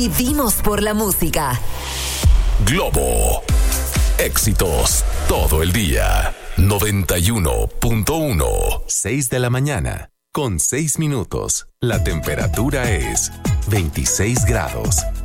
Vivimos por la música. Globo. Éxitos todo el día. 91.1. 6 de la mañana. Con 6 minutos. La temperatura es 26 grados.